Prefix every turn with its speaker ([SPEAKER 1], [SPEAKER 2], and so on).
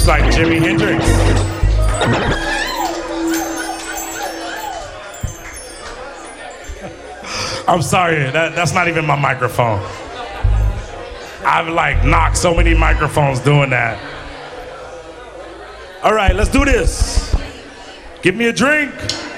[SPEAKER 1] looks like Jimi Hendrix. I'm sorry, that's not even my microphone. I've like knocked so many microphones doing that. All right, let's do this. Give me a drink.